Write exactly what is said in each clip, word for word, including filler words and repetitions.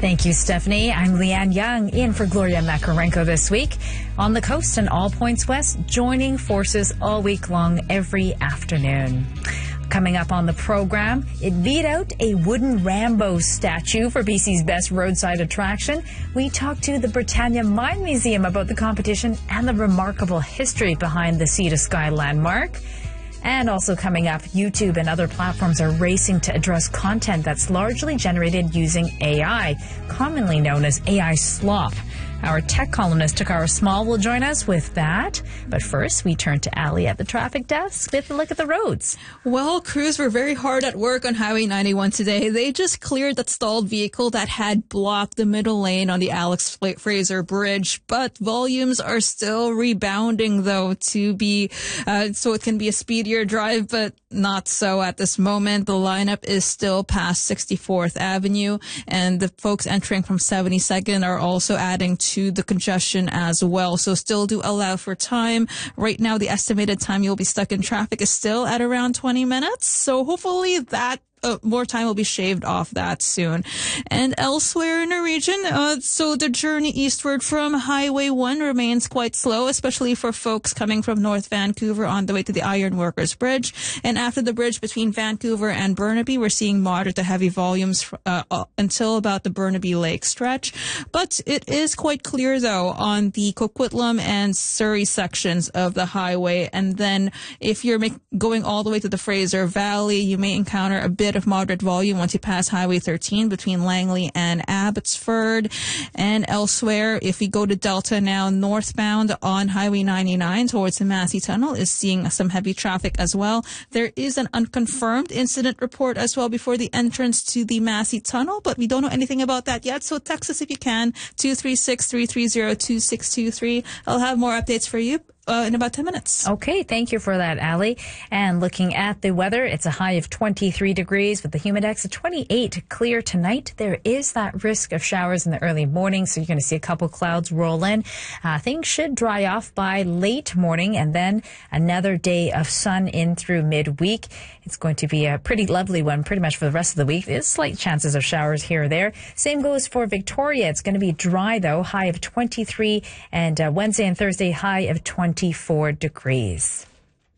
Thank you, Stephanie. I'm Leanne Young, in for Gloria Makarenko this week. On the coast and all points west, joining forces all week long, every afternoon. Coming up on the program, it beat out a wooden Rambo statue for B C's best roadside attraction. We talked to the Britannia Mine Museum about the competition and the remarkable history behind the Sea to Sky landmark. And also coming up, YouTube and other platforms are racing to address content that's largely generated using A I, commonly known as A I slop. Our tech columnist Takara Small will join us with that. But first, we turn to Ali at the traffic desk with a look at the roads. Well, crews were very hard at work on Highway ninety-one today. They just cleared that stalled vehicle that had blocked the middle lane on the Alex Fraser Bridge. But volumes are still rebounding, though, to be uh, so it can be a speedier drive, but not so at this moment. The lineup is still past sixty-fourth Avenue, and the folks entering from seventy-second are also adding to the congestion as well. So still do allow for time. Right now, the estimated time you'll be stuck in traffic is still at around twenty minutes. So hopefully that Uh, more time will be shaved off that soon. And elsewhere in the region, uh, so the journey eastward from Highway one remains quite slow, especially for folks coming from North Vancouver on the way to the Ironworkers Bridge. And after the bridge between Vancouver and Burnaby, we're seeing moderate to heavy volumes uh, uh, until about the Burnaby Lake stretch. But it is quite clear, though, on the Coquitlam and Surrey sections of the highway. And then if you're make, going all the way to the Fraser Valley, you may encounter a bit of moderate volume once you pass Highway thirteen between Langley and Abbotsford. And elsewhere, if we go to Delta now, northbound on Highway ninety-nine towards the Massey Tunnel is seeing some heavy traffic as well. There is an unconfirmed incident report as well before the entrance to the Massey Tunnel, but we don't know anything about that yet. So text us if you can, two three six, three three zero, two six two three. I'll have more updates for you Uh, in about ten minutes. Okay, thank you for that, Ali. And looking at the weather, it's a high of twenty-three degrees with the humidex of twenty-eight. Clear tonight. There is that risk of showers in the early morning, so you're going to see a couple clouds roll in. Uh, things should dry off by late morning, and then another day of sun in through midweek. It's going to be a pretty lovely one pretty much for the rest of the week. There's slight chances of showers here or there. Same goes for Victoria. It's going to be dry, though, high of twenty-three, and uh, Wednesday and Thursday, high of twenty-four degrees.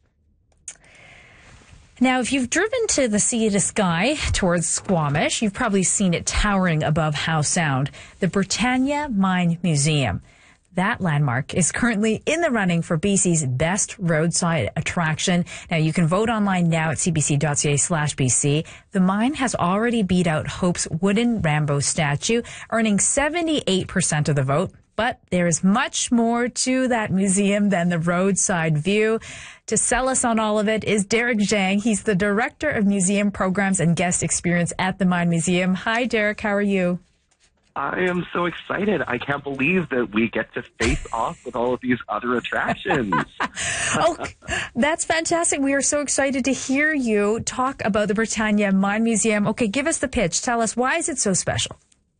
Now, if you've driven to the Sea to Sky towards Squamish, you've probably seen it towering above Howe Sound, the Britannia Mine Museum. That landmark is currently in the running for B C's best roadside attraction. Now, you can vote online now at cbc.ca slash BC. The mine has already beat out Hope's wooden Rambo statue, earning seventy-eight percent of the vote. But there is much more to that museum than the roadside view. To sell us on all of it is Derek Zhang. He's the Director of Museum Programs and Guest Experience at the Mine Museum. Hi, Derek. How are you? I am so excited. I can't believe that we get to face off with all of these other attractions. Oh, that's fantastic. We are so excited to hear you talk about the Britannia Mine Museum. Okay, give us the pitch. Tell us, why is it so special?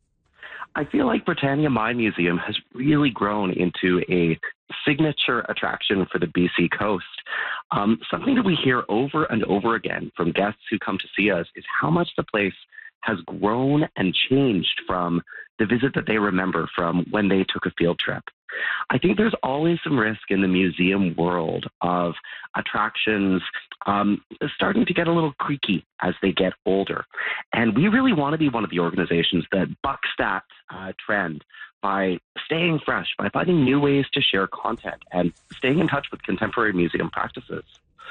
I feel like Britannia Mine Museum has really grown into a signature attraction for the B C coast. Um, something that we hear over and over again from guests who come to see us is how much the place has grown and changed from the visit that they remember from when they took a field trip. I think there's always some risk in the museum world of attractions um, starting to get a little creaky as they get older. And we really want to be one of the organizations that bucks that uh, trend by staying fresh, by finding new ways to share content and staying in touch with contemporary museum practices.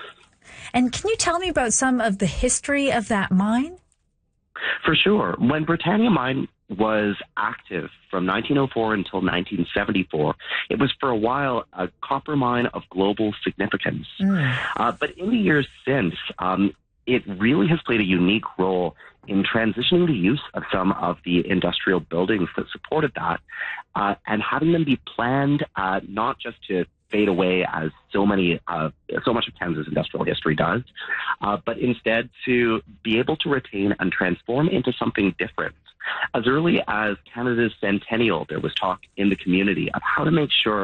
And can you tell me about some of the history of that mine? For sure. When Britannia Mine was active from nineteen oh four until nineteen seventy-four, it was for a while a copper mine of global significance. Mm. Uh, but in the years since, um, it really has played a unique role in transitioning the use of some of the industrial buildings that supported that uh, and having them be planned uh, not just to fade away as so many, uh, so much of Canada's industrial history does, uh, but instead to be able to retain and transform into something different. As early as Canada's centennial, there was talk in the community of how to make sure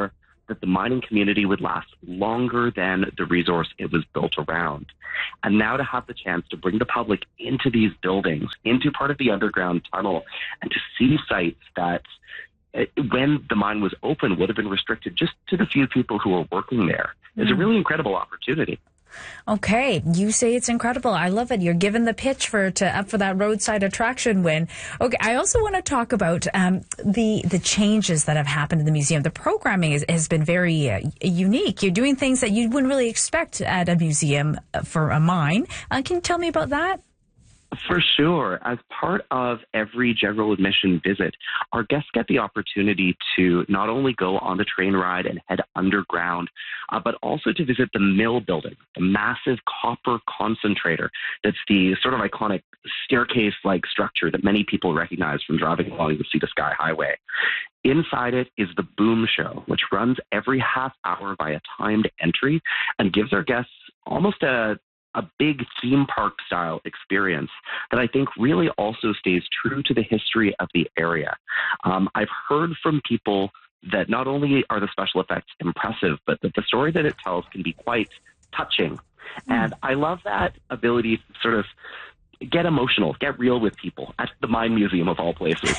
that the mining community would last longer than the resource it was built around. And now to have the chance to bring the public into these buildings, into part of the underground tunnel, and to see sites that, uh, when the mine was open, would have been restricted just to the few people who were working there, mm. is a really incredible opportunity. Okay, you say it's incredible. I love it. You're giving the pitch for to up for that roadside attraction win. Okay, I also want to talk about um, the the changes that have happened in the museum. The programming is, has been very uh, unique. You're doing things that you wouldn't really expect at a museum for a mine. Uh, can you tell me about that? For sure. As part of every general admission visit, our guests get the opportunity to not only go on the train ride and head underground, uh, but also to visit the mill building, the massive copper concentrator that's the sort of iconic staircase-like structure that many people recognize from driving along the Sea to Sky Highway. Inside it is the Boom Show, which runs every half hour by a timed entry and gives our guests almost a a big theme park style experience that I think really also stays true to the history of the area. Um, I've heard from people that not only are the special effects impressive, but that the story that it tells can be quite touching. Mm. And I love that ability to sort of get emotional, get real with people at the Mine Museum of all places.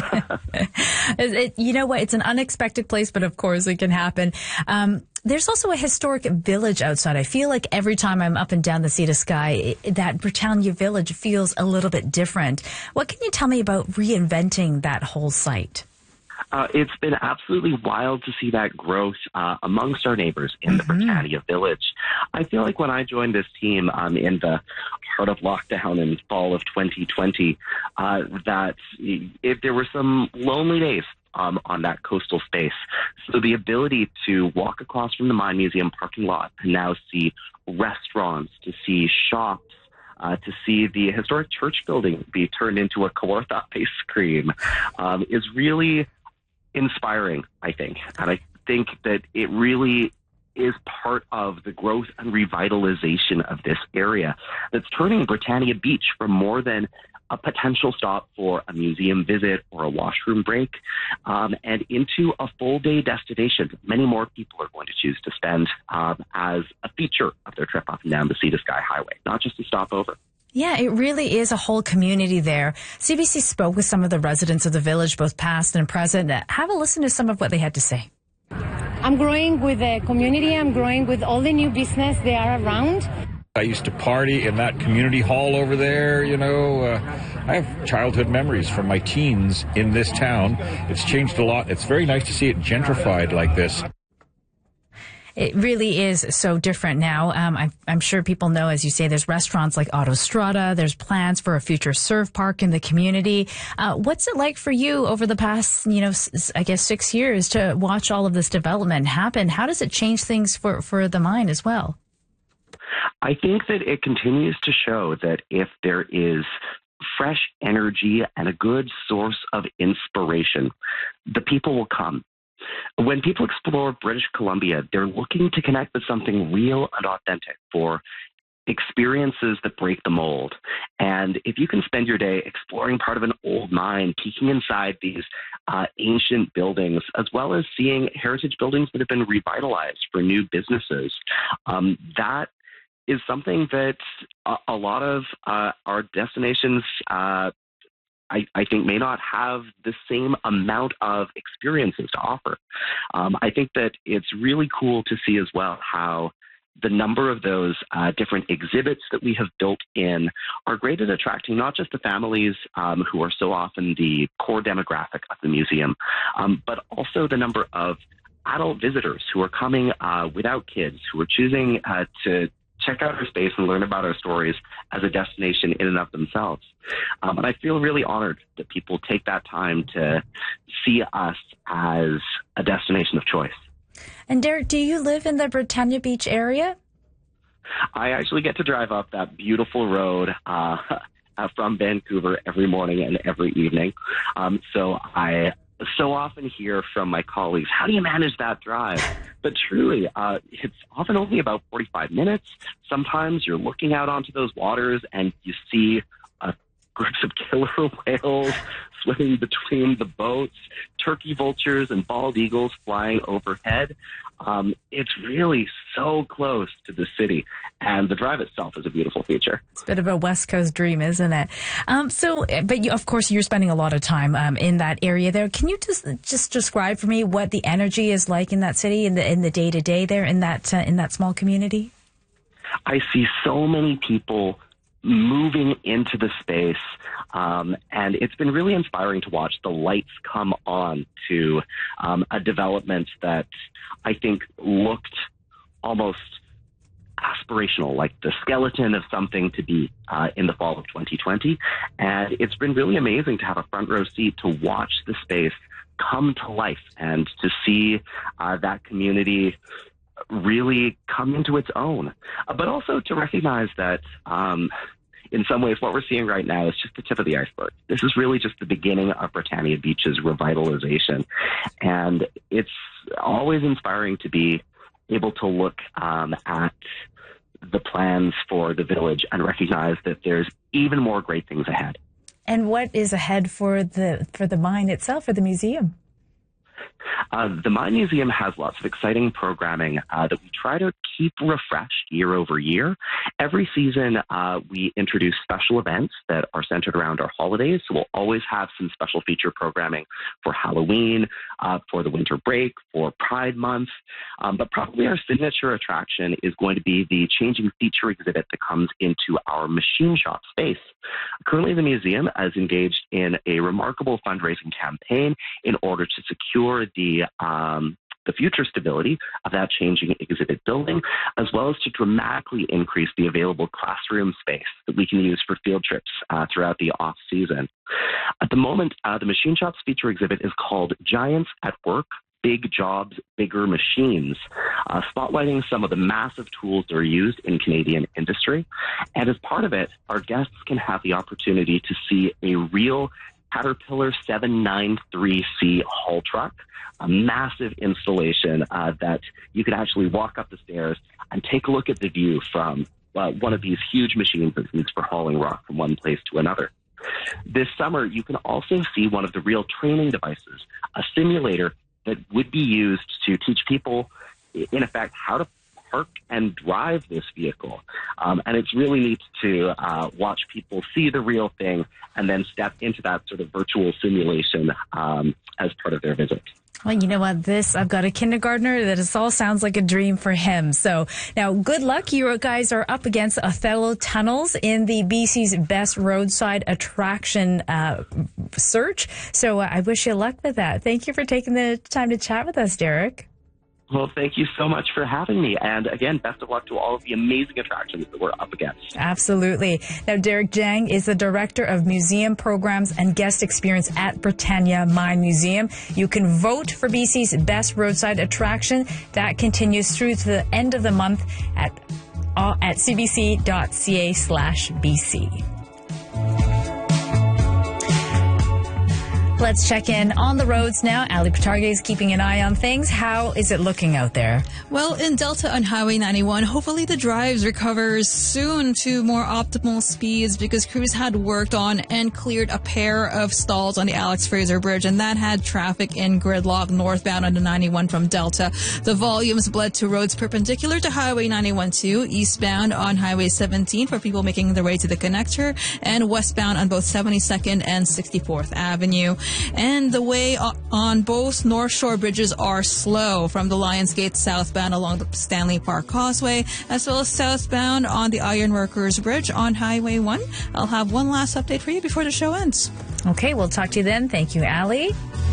it, you know what? It's an unexpected place, but of course it can happen. Um, there's also a historic village outside. I feel like every time I'm up and down the Sea to Sky, it, that Britannia Village feels a little bit different. What can you tell me about reinventing that whole site? Uh, it's been absolutely wild to see that growth uh, amongst our neighbors in the mm-hmm. Britannia Village. I feel like when I joined this team um, in the heart of lockdown in fall of twenty twenty, uh, that if there were some lonely days um, on that coastal space. So the ability to walk across from the Mine Museum parking lot and now see restaurants, to see shops, Uh, to see the historic church building be turned into a Kawartha ice cream um, is really inspiring, I think. And I think that it really is part of the growth and revitalization of this area that's turning Britannia Beach from more than a potential stop for a museum visit or a washroom break um, and into a full-day destination. Many more people are going to choose to spend um, as a feature of their trip up and down the Sea to Sky Highway, not just a stopover. Yeah, it really is a whole community there. C B C spoke with some of the residents of the village, both past and present. Have a listen to some of what they had to say. I'm growing with the community. I'm growing with all the new business they are around. I used to party in that community hall over there, you know. Uh, I have childhood memories from my teens in this town. It's changed a lot. It's very nice to see it gentrified like this. It really is so different now. Um, I'm, I'm sure people know, as you say, there's restaurants like Autostrada. There's plans for a future surf park in the community. Uh, what's it like for you over the past, you know, s- I guess six years to watch all of this development happen? How does it change things for, for the mine as well? I think that it continues to show that if there is fresh energy and a good source of inspiration, the people will come. When people explore British Columbia, they're looking to connect with something real and authentic for experiences that break the mold. And if you can spend your day exploring part of an old mine, peeking inside these uh, ancient buildings, as well as seeing heritage buildings that have been revitalized for new businesses, um, that is something that a, a lot of uh, our destinations uh, I, I think may not have the same amount of experiences to offer. Um, I think that it's really cool to see as well how the number of those uh, different exhibits that we have built in are great at attracting not just the families um, who are so often the core demographic of the museum, um, but also the number of adult visitors who are coming uh, without kids, who are choosing uh, to check out our space and learn about our stories as a destination in and of themselves. Um, and I feel really honored that people take that time to see us as a destination of choice. And Derek, do you live in the Britannia Beach area? I actually get to drive up that beautiful road uh, from Vancouver every morning and every evening. Um, so I so often hear from my colleagues, how do you manage that drive? But truly, uh, it's often only about forty-five minutes. Sometimes you're looking out onto those waters and you see uh, groups of killer whales swimming between the boats, turkey vultures and bald eagles flying overhead. Um, it's really so close to the city, and the drive itself is a beautiful feature. It's a bit of a West Coast dream, isn't it? Um, so, but you, of course, you're spending a lot of time um, in that area there. Can you just just describe for me what the energy is like in that city, in the in the day to day there, in that uh, in that small community? I see so many people moving into the space, um, and it's been really inspiring to watch the lights come on to um, a development that I think looked almost aspirational, like the skeleton of something to be uh, in the fall of twenty twenty. And it's been really amazing to have a front row seat to watch the space come to life and to see uh, that community really come into its own, uh, but also to recognize that um, in some ways what we're seeing right now is just the tip of the iceberg. This is really just the beginning of Britannia Beach's revitalization. And it's always inspiring to be able to look um, at the plans for the village and recognize that there's even more great things ahead. And what is ahead for the for the mine itself, for the museum? Uh, the Mine Museum has lots of exciting programming uh, that we try to keep refreshed year over year. Every season, uh, we introduce special events that are centered around our holidays. So we'll always have some special feature programming for Halloween, uh, for the winter break, for Pride Month. Um, but probably our signature attraction is going to be the changing feature exhibit that comes into our machine shop space. Currently, the museum is engaged in a remarkable fundraising campaign in order to secure the um, the future stability of that changing exhibit building, as well as to dramatically increase the available classroom space that we can use for field trips uh, throughout the off-season. At the moment, uh, the Machine Shop's feature exhibit is called Giants at Work, Big Jobs, Bigger Machines, uh, spotlighting some of the massive tools that are used in Canadian industry. And as part of it, our guests can have the opportunity to see a real Caterpillar seven ninety-three C haul truck, a massive installation uh, that you could actually walk up the stairs and take a look at the view from uh, one of these huge machines that's used for hauling rock from one place to another. This summer, you can also see one of the real training devices, a simulator that would be used to teach people, in effect, how to park and drive this vehicle. Um, and it's really neat to uh, watch people see the real thing and then step into that sort of virtual simulation um, as part of their visit. Well, you know what? This, I've got a kindergartner that this all sounds like a dream for him. So now good luck. You guys are up against Othello Tunnels in the B C's best roadside attraction uh, search. So uh, I wish you luck with that. Thank you for taking the time to chat with us, Derek. Well, thank you so much for having me. And again, best of luck to all of the amazing attractions that we're up against. Absolutely. Now, Derek Jang is the Director of Museum Programs and Guest Experience at Britannia Mine Museum. You can vote for B C's best roadside attraction. That continues through to the end of the month at, uh, at cbc.ca slash BC. Let's check in on the roads now. Ali Patarge is keeping an eye on things. How is it looking out there? Well, in Delta on Highway ninety-one, hopefully the drives recovers soon to more optimal speeds because crews had worked on and cleared a pair of stalls on the Alex Fraser Bridge, and that had traffic in gridlock northbound on the ninety-one from Delta. The volumes bled to roads perpendicular to Highway ninety-one too, eastbound on Highway seventeen for people making their way to the connector, and westbound on both seventy-second and sixty-fourth Avenue. And the way on both North Shore bridges are slow from the Lionsgate southbound along the Stanley Park Causeway, as well as southbound on the Ironworkers Bridge on Highway one. I'll have one last update for you before the show ends. Okay, we'll talk to you then. Thank you, Ali.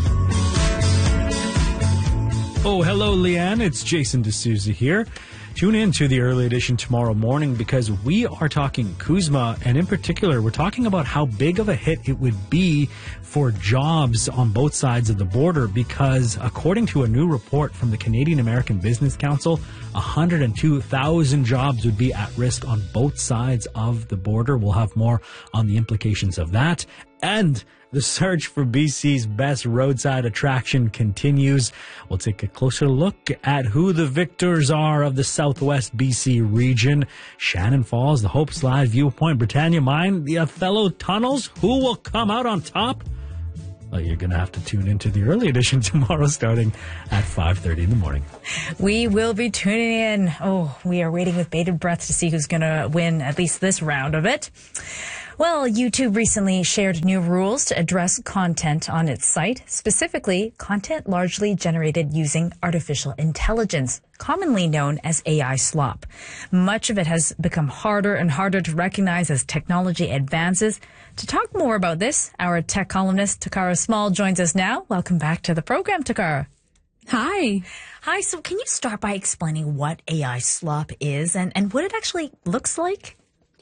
Oh, hello, Leanne. It's Jason D'Souza here. Tune in to the early edition tomorrow morning because we are talking CUSMA, and in particular, we're talking about how big of a hit it would be for jobs on both sides of the border because according to a new report from the Canadian American Business Council, one hundred two thousand jobs would be at risk on both sides of the border. We'll have more on the implications of that. And the search for B C's best roadside attraction continues. We'll take a closer look at who the victors are of the Southwest B C region. Shannon Falls, the Hope Slide, Viewpoint, Britannia Mine, the Othello Tunnels. Who will come out on top? Well, you're going to have to tune into the early edition tomorrow starting at five thirty in the morning. We will be tuning in. Oh, we are waiting with bated breath to see who's going to win at least this round of it. Well, YouTube recently shared new rules to address content on its site, specifically content largely generated using artificial intelligence, commonly known as A I slop. Much of it has become harder and harder to recognize as technology advances. To talk more about this, our tech columnist Takara Small joins us now. Welcome back to the program, Takara. Hi. Hi, so can you start by explaining what A I slop is and, and what it actually looks like?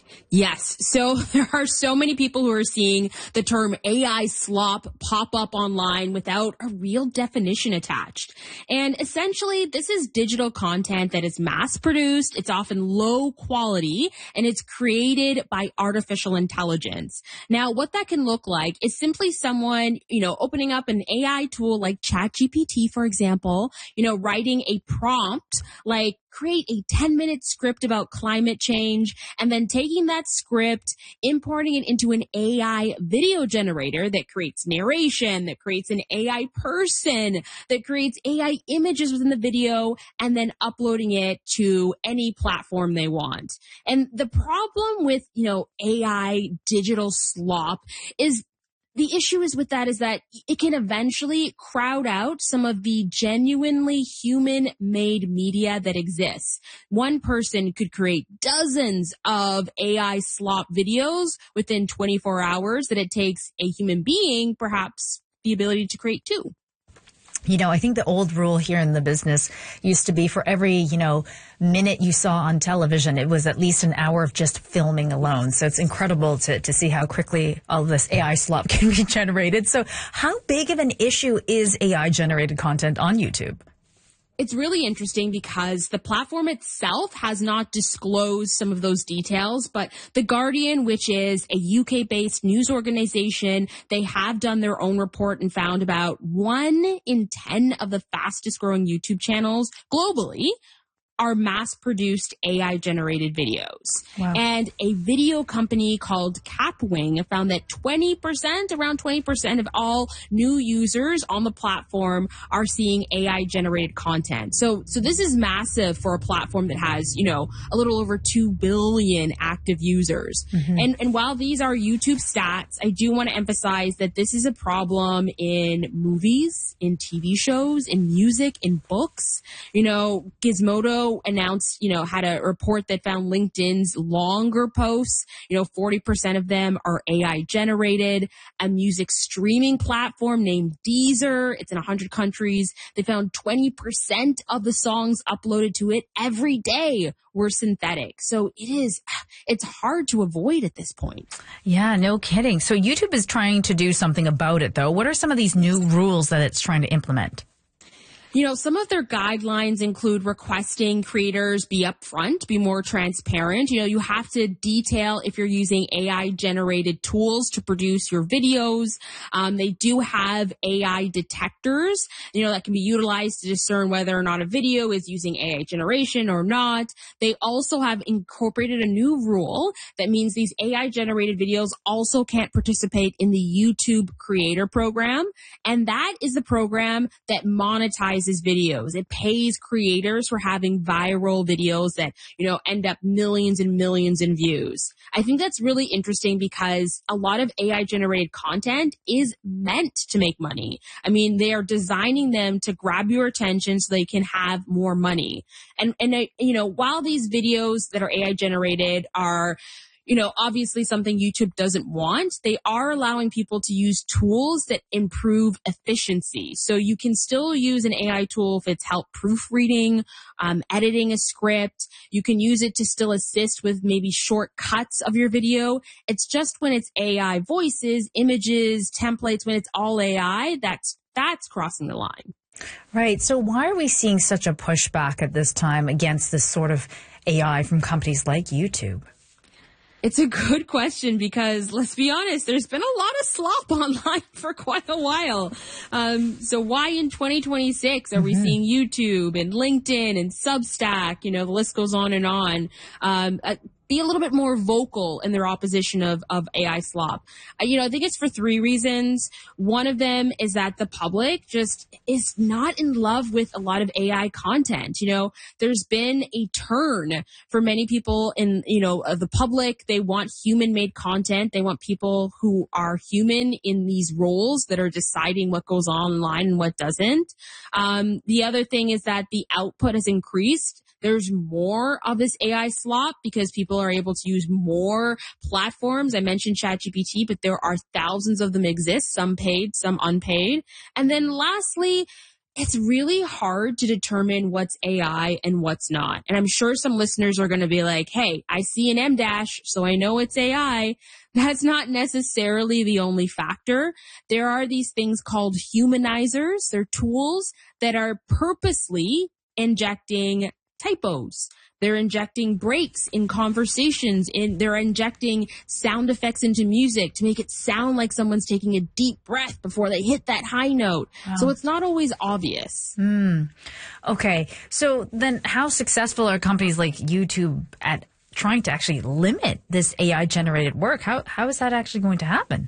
Yes. So there are so many people who are seeing the term A I slop pop up online without a real definition attached. And essentially, this is digital content that is mass produced. It's often low quality and it's created by artificial intelligence. Now, what that can look like is simply someone, you know, opening up an A I tool like ChatGPT, for example, you know, writing a prompt like create a ten minute script about climate change and then taking that script, importing it into an A I video generator that creates narration, that creates an A I person, that creates A I images within the video, and then uploading it to any platform they want. And the problem with, you know, A I digital slop is the issue is with that is that it can eventually crowd out some of the genuinely human-made media that exists. One person could create dozens of A I slop videos within twenty-four hours that it takes a human being perhaps the ability to create too. You know, I think the old rule here in the business used to be for every, you know, minute you saw on television, it was at least an hour of just filming alone. So it's incredible to, to see how quickly all this A I slop can be generated. So how big of an issue is A I generated content on YouTube? It's really interesting because the platform itself has not disclosed some of those details, but The Guardian, which is a U K-based news organization, they have done their own report and found about one in ten of the fastest growing YouTube channels globally are mass-produced A I-generated videos. Wow. And a video company called Capwing found that twenty percent, around twenty percent of all new users on the platform are seeing A I-generated content. So, so this is massive for a platform that has, you know, a little over two billion active users. Mm-hmm. And, and while these are YouTube stats, I do want to emphasize that this is a problem in movies, in T V shows, in music, in books. You know, Gizmodo announced, you know, had a report that found LinkedIn's longer posts, you know, forty percent of them are A I generated. A music streaming platform named Deezer, it's in one hundred countries. They found twenty percent of the songs uploaded to it every day were synthetic. So it is, it's hard to avoid at this point. Yeah, no kidding. So YouTube is trying to do something about it, though. What are some of these new rules that it's trying to implement? You know, some of their guidelines include requesting creators be upfront, be more transparent. You know, you have to detail if you're using A I-generated tools to produce your videos. Um, they do have A I detectors, you know, that can be utilized to discern whether or not a video is using A I generation or not. They also have incorporated a new rule that means these A I-generated videos also can't participate in the YouTube Creator Program. And that is the program that monetizes videos. It pays creators for having viral videos that, you know, end up millions and millions in views. I think that's really interesting because a lot of A I generated content is meant to make money. I mean, they are designing them to grab your attention so they can have more money. And, and, I, you know, while these videos that are A I generated are, you know, obviously something YouTube doesn't want, they are allowing people to use tools that improve efficiency. So you can still use an A I tool if it's help proofreading, um, editing a script. You can use it to still assist with maybe shortcuts of your video. It's just when it's A I voices, images, templates, when it's all A I, that's, that's crossing the line. Right. So why are we seeing such a pushback at this time against this sort of A I from companies like YouTube? It's a good question because, let's be honest, there's been a lot of slop online for quite a while. Um, so why in twenty twenty-six are mm-hmm. we seeing YouTube and LinkedIn and Substack? You know, the list goes on and on. Um, uh, be a little bit more vocal in their opposition of, of A I slop. Uh, you know, I think it's for three reasons. One of them is that the public just is not in love with a lot of A I content. You know, there's been a turn for many people in, you know, uh, the public. They want human-made content. They want people who are human in these roles that are deciding what goes online and what doesn't. Um, the other thing is that the output has increased. There's more of this A I slop because people are able to use more platforms. I mentioned ChatGPT, but there are thousands of them exist, some paid, some unpaid. And then lastly, it's really hard to determine what's A I and what's not. And I'm sure some listeners are going to be like, hey, I see an M dash, so I know it's A I. That's not necessarily the only factor. There are these things called humanizers. They're tools that are purposely injecting typos. They're injecting breaks in conversations. In they're injecting sound effects into music to make it sound like someone's taking a deep breath before they hit that high note. Wow. So it's not always obvious. Mm. Okay. So then how successful are companies like YouTube at trying to actually limit this A I-generated work? How How is that actually going to happen?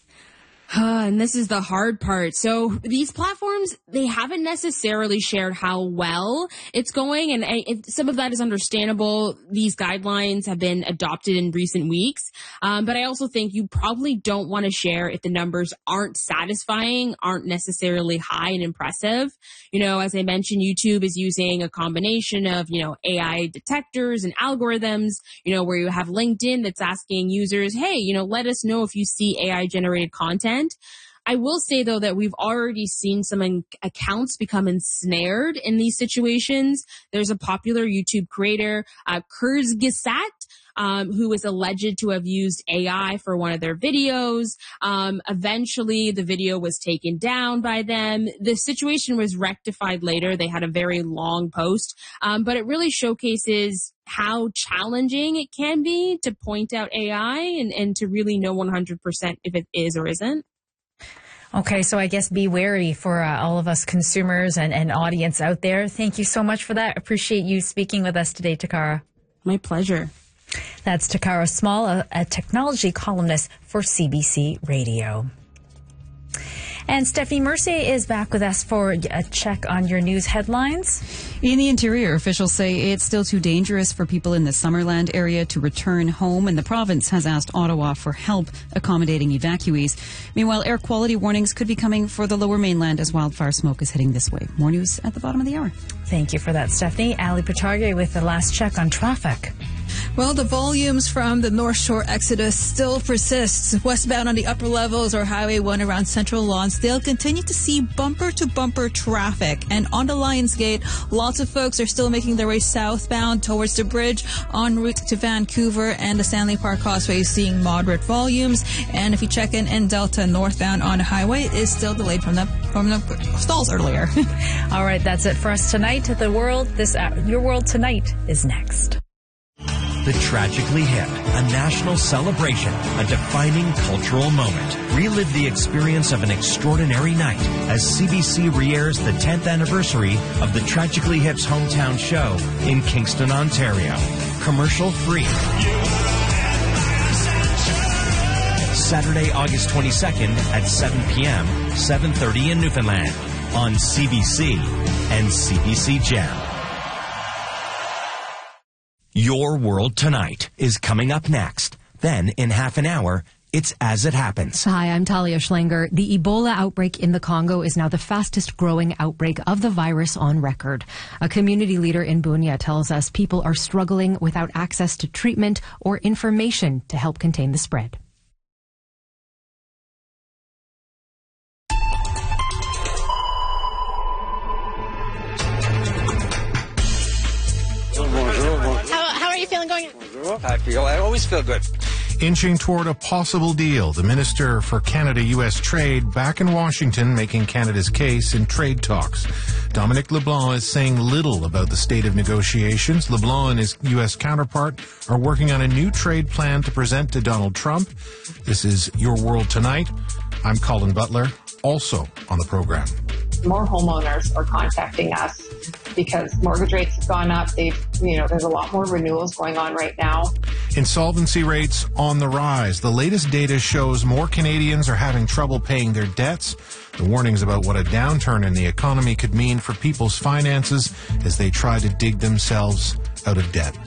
Uh, and this is the hard part. So these platforms, they haven't necessarily shared how well it's going. And I, it, some of that is understandable. These guidelines have been adopted in recent weeks. Um, but I also think you probably don't want to share if the numbers aren't satisfying, aren't necessarily high and impressive. You know, as I mentioned, YouTube is using a combination of, you know, A I detectors and algorithms, you know, where you have LinkedIn that's asking users, hey, you know, let us know if you see A I generated content. I will say, though, that we've already seen some in- accounts become ensnared in these situations. There's a popular YouTube creator, uh, Kurzgesagt, um, who is alleged to have used A I for one of their videos. Um, eventually, the video was taken down by them. The situation was rectified later. They had a very long post, um, but it really showcases how challenging it can be to point out A I and, and to really know one hundred percent if it is or isn't. Okay, so I guess be wary for uh, all of us consumers and, and audience out there. Thank you so much for that. Appreciate you speaking with us today, Takara. My pleasure. That's Takara Small, a, a technology columnist for C B C Radio. And Stephanie Mercier is back with us for a check on your news headlines. In the interior, officials say it's still too dangerous for people in the Summerland area to return home, and the province has asked Ottawa for help accommodating evacuees. Meanwhile, air quality warnings could be coming for the Lower Mainland as wildfire smoke is heading this way. More news at the bottom of the hour. Thank you for that, Stephanie. Ali Patargay with the last check on traffic. Well, the volumes from the North Shore exodus still persists. Westbound on the upper levels or Highway one around Central Lonsdale continue to see bumper-to-bumper traffic. And on the Lionsgate, lots of folks are still making their way southbound towards the bridge en route to Vancouver, and the Stanley Park Causeway is seeing moderate volumes. And if you check in in Delta northbound on the highway, it is still delayed from the from the stalls earlier. All right, that's it for us tonight. The world, this uh, Your World Tonight is next. The Tragically Hip, a national celebration, a defining cultural moment. Relive the experience of an extraordinary night as C B C re-airs the tenth anniversary of the Tragically Hip's hometown show in Kingston, Ontario. Commercial free. Saturday, August twenty-second at seven p.m., seven thirty in Newfoundland on C B C and C B C Gem. Your World Tonight is coming up next. Then, in half an hour, it's As It Happens. Hi, I'm Talia Schlanger. The Ebola outbreak in the Congo is now the fastest growing outbreak of the virus on record. A community leader in Bunia tells us people are struggling without access to treatment or information to help contain the spread. I feel, I always feel good. Inching toward a possible deal, the Minister for Canada-U S Trade back in Washington making Canada's case in trade talks. Dominic LeBlanc is saying little about the state of negotiations. LeBlanc and his U S counterpart are working on a new trade plan to present to Donald Trump. This is Your World Tonight. I'm Colin Butler, also on the program. more homeowners are contacting us because mortgage rates have gone up. They've, you know, there's a lot more renewals going on right now. Insolvency rates on the rise. The latest data shows more Canadians are having trouble paying their debts. The warnings about what a downturn in the economy could mean for people's finances as they try to dig themselves out of debt.